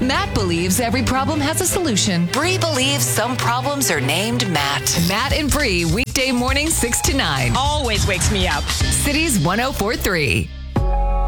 Matt believes every problem has a solution. Bree believes some problems are named Matt. Matt and Bree, weekday mornings 6 to 9. Always wakes me up. Cities 104.3.